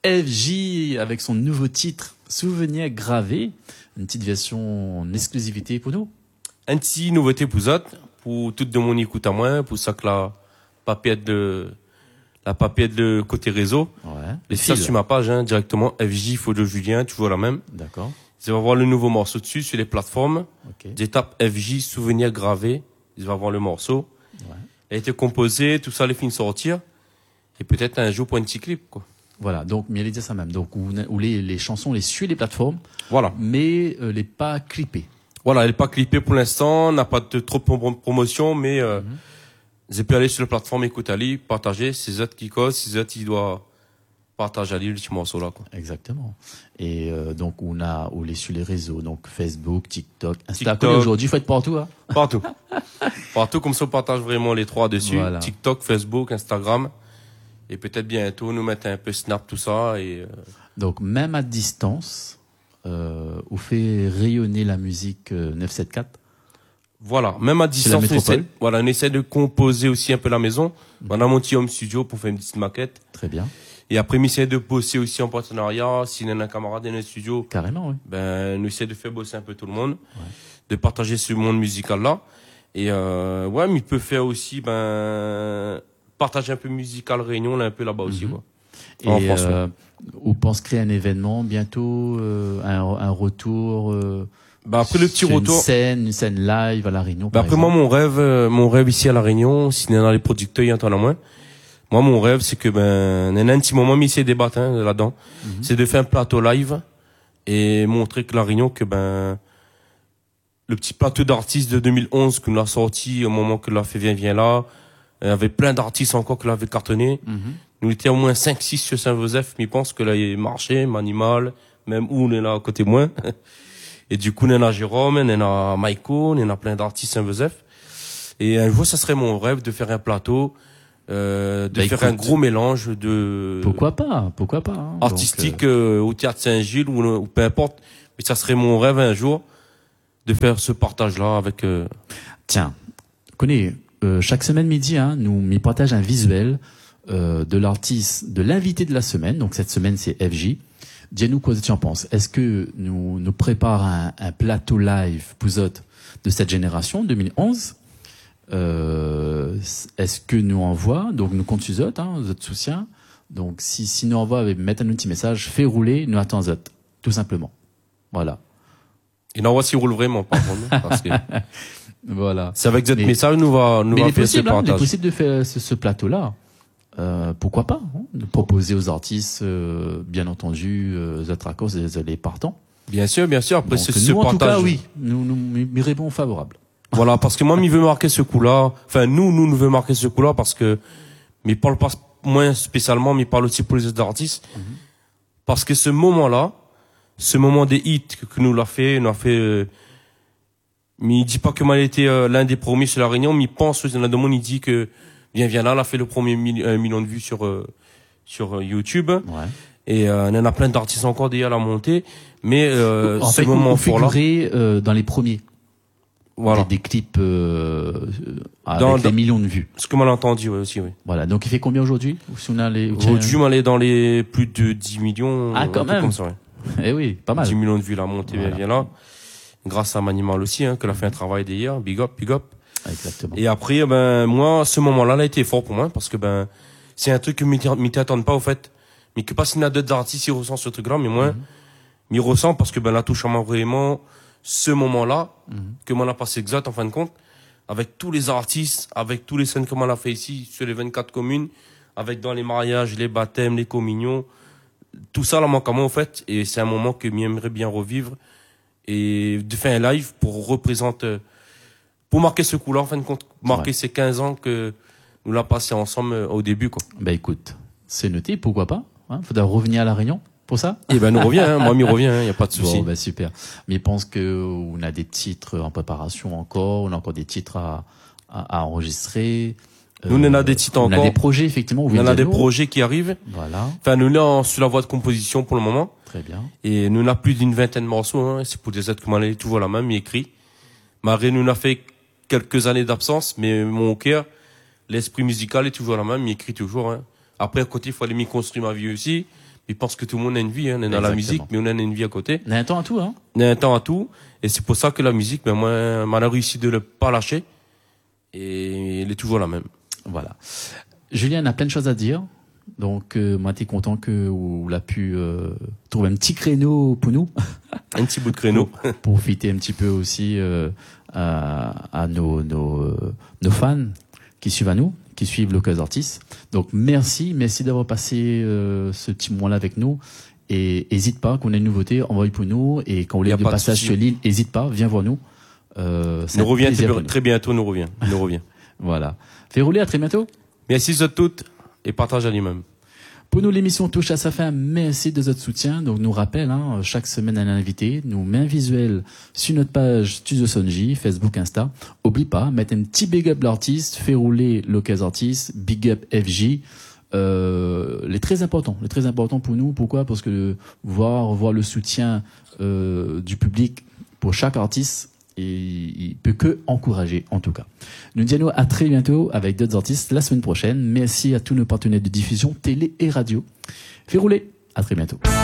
FJ avec son nouveau titre Souvenir gravé, une petite version en exclusivité pour nous. Un petit nouveauté pour autres, pour toute de mon écoute à moi, pour ça que la papiette de côté réseau. Ouais. Et ça sur ma page, directement, FJ Photo Julien, toujours la même. D'accord. Vous allez voir le nouveau morceau dessus sur les plateformes. Ok. J'étape FJ Souvenir gravé. Vous allez voir le morceau. Ouais. Il a été composé, tout ça, les films sortir. Et peut-être un jour pour un petit clip, quoi. Voilà, donc, mais elle dit ça même. Donc, où les chansons, les suivent les plateformes. Voilà. Mais, les pas clippées. Voilà, elle n'est pas clippée pour l'instant, n'a pas de trop de promotion, mais, j'ai pu aller sur la plateforme, écoute Ali, partager, c'est autres qui causent, c'est autres qui doivent partager Ali, le petit morceau là, quoi. Exactement. Et, donc, on est sur les réseaux, donc Facebook, TikTok, Instagram. TikTok. Aujourd'hui, il faut être partout, hein. Partout. Partout, comme ça, on partage vraiment les trois dessus. Voilà. TikTok, Facebook, Instagram. Et peut-être bientôt, nous mettre un peu Snap, tout ça, et, Donc, même à distance, on fait rayonner la musique 974. voilà. Même à distance, métropole. on essaie de composer aussi un peu la maison. On a mon petit home studio pour faire une petite maquette. Très bien. Et après, on essaie de bosser aussi en partenariat. S'il y a un camarade dans le studio, Carrément, oui. ben, nous essaie de faire bosser un peu tout le monde. De partager ce monde musical là. Et, ouais, mais il peut faire aussi, partager un peu musical réunion, là, un peu là-bas aussi, quoi. Et En France, ouais. on pense créer un événement bientôt, un retour. Après le petit sur retour. Une scène live à la Réunion. par Après moi, exemple. mon rêve ici à la Réunion, s'il y en a les producteurs, il y en a moins. Moi, mon rêve, c'est que, on a un petit moment, mais c'est débattre, là-dedans. C'est de faire un plateau live et montrer que la Réunion, que, le petit plateau d'artistes de 2011 qu'on a sorti au moment que l'a fait Viens là, il y avait plein d'artistes encore que l'avaient cartonné. Nous étions au moins 5-6 sur Saint-Joseph, mais je pense que là, il marché, Manimal, même où on est là à côté de moi. Et du coup, on en a Jérôme, on en a Maïko, on en a plein d'artistes Saint-Joseph. Et un jour, ça serait mon rêve de faire un plateau, faire un gros mélange de... Pourquoi pas, hein. Artistique, au Théâtre Saint-Gilles ou peu importe. Mais ça serait mon rêve un jour de faire ce partage-là avec... Tiens, connais, chaque semaine midi, nous m'y partage un visuel de l'artiste, de l'invité de la semaine. Donc cette semaine, c'est FJ. Dis-nous quoi tu en penses. Est-ce que nous prépare un plateau live Pouzotte de cette génération 2011? Est-ce que nous envoie, donc nous compte sur Zot, Zot soutien. Donc si nous envoie, mettre un petit message, fait rouler, nous attend Zot, tout simplement. Voilà. Et non, voici roule vraiment, par contre, parce que voilà. c'est avec Zot message, nous va faire ce partage. Il est possible de faire ce plateau-là. Pourquoi pas, de proposer aux artistes, bien entendu, Zot Racos, les partants. Bien sûr. Après, donc, ce nous, partage. En tout cas, oui. Nous répondons favorable. Voilà, parce que moi, il veut marquer ce coup-là. Enfin, nous veut marquer ce coup-là parce que, mais parle pas moins spécialement, mais parle aussi pour les autres artistes. Parce que ce moment-là, ce moment des hits que nous l'a fait, mais il dit pas que moi, il était l'un des premiers sur la Réunion, mais il pense, il il dit que, viens là, il a fait le premier million de vues sur YouTube. Ouais. Et, on en a plein d'artistes encore déjà à la montée. Mais, ce moment fort-là. Dans les premiers. Voilà. Des clips avec des millions de vues. Ce que m'en a entendu, ouais, aussi, oui. Voilà. Donc il fait combien aujourd'hui? Aujourd'hui, m'en est dans les plus de 10 millions. Quand même. Comme ça, ouais. Eh oui, pas mal. 10 millions de vues la montée, Voilà. bien là. Grâce à Manimal aussi, qu'elle a fait un travail d'hier. Big up. Exactement. Et après, moi, ce moment-là, a été fort pour moi parce que, c'est un truc que m'y t'attendent pas, au fait. Mais que pas s'il y en a d'autres artistes, ils ressentent ce truc-là, mais moi, m'y ressent parce que, la touche à moi vraiment, ce moment-là, que m'en a passé exact, en fin de compte, avec tous les artistes, avec tous les scènes que m'en a fait ici, sur les 24 communes, avec dans les mariages, les baptêmes, les communions, tout ça, là, manque à moi, en fait, et c'est un moment que j'aimerais bien revivre, et de faire un live pour représenter, pour marquer ce coup-là, en fin de compte, marquer ces 15 ans que nous l'a passé ensemble au début, quoi. Écoute, c'est noté, pourquoi pas, faudra revenir à la Réunion pour ça. Et nous revient, moi, m'y revient, y a pas de souci. Bon, super. Mais je pense que on a des titres en préparation encore, on a encore des titres à enregistrer. Nous, on a des titres encore. On a des projets, effectivement. On a des projets qui arrivent. Voilà. Enfin, nous, là, sur la voie de composition pour le moment. Très bien. Et nous, on a plus d'une vingtaine de morceaux, c'est pour des êtres comme elle toujours la même, il écrit. Marie nous a fait quelques années d'absence, mais mon cœur, l'esprit musical est toujours la même, il écrit toujours, Après, à côté, il faut aller m'y construire ma vie aussi. Je pense que tout le monde a une vie, hein. On est dans la musique, mais on a une vie à côté. On a un temps à tout, hein. On a un temps à tout. Et c'est pour ça que la musique, ben, moi, m'en a réussi de ne pas lâcher. Et elle est toujours la même. Voilà. Julien a plein de choses à dire. Donc, moi, t'es content que vous l'a pu trouver un petit créneau pour nous. Un petit bout de créneau. pour profiter un petit peu aussi à nos fans qui suivent à nous, qui suivent Locals Artists. Donc, merci d'avoir passé ce petit moment-là avec nous. Et hésite pas, qu'on ait une nouveauté, envoie pour nous. Et quand on est de passage sur l'île, hésite pas, viens voir nous. Nous revient très bientôt, nous revient. Voilà. Fait rouler, à très bientôt. Merci à toutes et partage à lui-même. Pour nous, l'émission touche à sa fin. Merci de votre soutien. Donc, nous rappelle, hein, chaque semaine un invité. Nous met un visuel sur notre page Studio Sonji, Facebook, Insta. Oublie pas, mettez un petit big up l'artiste, fait rouler Locals Artists, big up FJ. Les très important pour nous. Pourquoi? Parce que voir le soutien du public pour chaque artiste, et il peut que encourager, en tout cas. Nous disons à très bientôt avec d'autres artistes la semaine prochaine. Merci à tous nos partenaires de diffusion télé et radio. Fait rouler, à très bientôt.